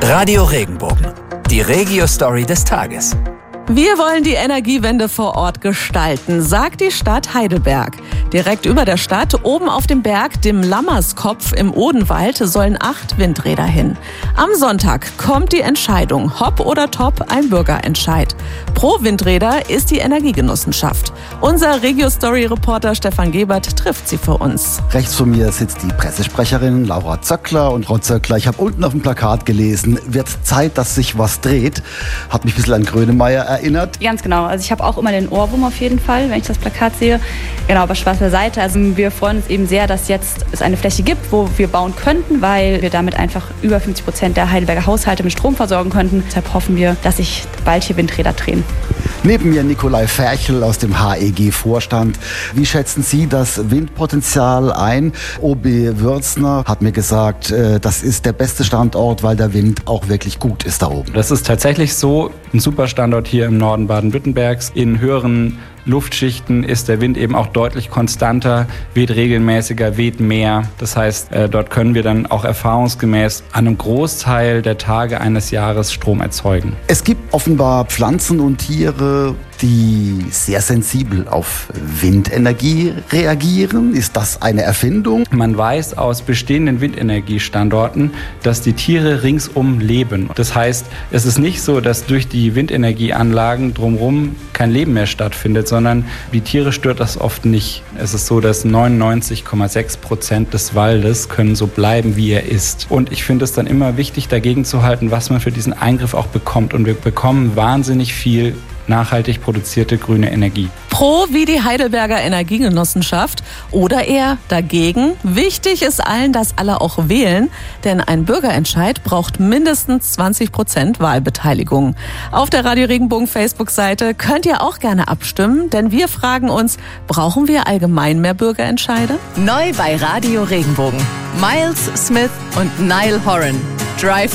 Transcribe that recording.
Radio Regenbogen, die Regio-Story des Tages. Wir wollen die Energiewende vor Ort gestalten, sagt die Stadt Heidelberg. Direkt über der Stadt, oben auf dem Berg, dem Lammerskopf im Odenwald, sollen 8 Windräder hin. Am Sonntag kommt die Entscheidung, hopp oder top, ein Bürgerentscheid. Pro Windräder ist die Energiegenossenschaft. Unser Regio-Story-Reporter Stefan Gebert trifft sie für uns. Rechts von mir sitzt die Pressesprecherin Laura Zöckler. Und Frau Zöckler, ich habe unten auf dem Plakat gelesen, wird Zeit, dass sich was dreht. Hat mich ein bisschen an Grönemeyer erinnert. Ganz genau. Also ich habe auch immer den Ohrwurm auf jeden Fall, wenn ich das Plakat sehe. Genau, aber Spaß beiseite. Also wir freuen uns eben sehr, dass jetzt es eine Fläche gibt, wo wir bauen könnten, weil wir damit einfach über 50% der Heidelberger Haushalte mit Strom versorgen könnten. Deshalb hoffen wir, dass sich bald hier Windräder drehen. Neben mir Nikolai Ferchel aus dem HEG-Vorstand. Wie schätzen Sie das Windpotenzial ein? OB Würzner hat mir gesagt, das ist der beste Standort, weil der Wind auch wirklich gut ist da oben. Das ist tatsächlich so. Ein super Standort hier im Norden Baden-Württembergs. In höheren Luftschichten ist der Wind eben auch deutlich konstanter, weht regelmäßiger, weht mehr. Das heißt, dort können wir dann auch erfahrungsgemäß an einem Großteil der Tage eines Jahres Strom erzeugen. Es gibt offenbar Pflanzen und Tiere, die sehr sensibel auf Windenergie reagieren. Ist das eine Erfindung? Man weiß aus bestehenden Windenergiestandorten, dass die Tiere ringsum leben. Das heißt, es ist nicht so, dass durch die Windenergieanlagen drumherum kein Leben mehr stattfindet, sondern die Tiere stört das oft nicht. Es ist so, dass 99,6% des Waldes können so bleiben, wie er ist. Und ich finde es dann immer wichtig, dagegen zu halten, was man für diesen Eingriff auch bekommt. Und wir bekommen wahnsinnig viel nachhaltig produzierte grüne Energie. Pro wie die Heidelberger Energiegenossenschaft oder eher dagegen? Wichtig ist allen, dass alle auch wählen, denn ein Bürgerentscheid braucht mindestens 20% Wahlbeteiligung. Auf der Radio Regenbogen Facebook-Seite könnt ihr auch gerne abstimmen, denn wir fragen uns, brauchen wir allgemein mehr Bürgerentscheide? Neu bei Radio Regenbogen. Miles Smith und Niall Horan. Drive